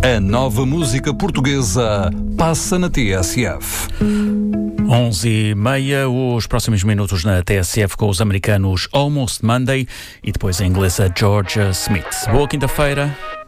A nova música portuguesa passa na TSF. 11h30, os próximos minutos na TSF com os americanos Almost Monday e depois a inglesa Georgia Smith. Boa quinta-feira.